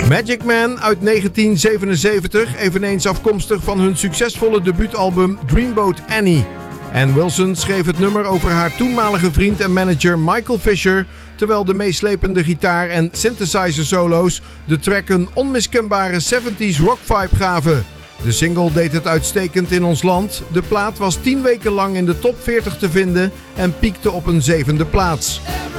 Magic Man uit 1977, eveneens afkomstig van hun succesvolle debuutalbum Dreamboat Annie. Ann Wilson schreef het nummer over haar toenmalige vriend en manager Michael Fisher, terwijl de meeslepende gitaar- en synthesizer solo's de track een onmiskenbare 70s rock vibe gaven. De single deed het uitstekend in ons land. De plaat was 10 weken lang in de top 40 te vinden en piekte op een 7e plaats.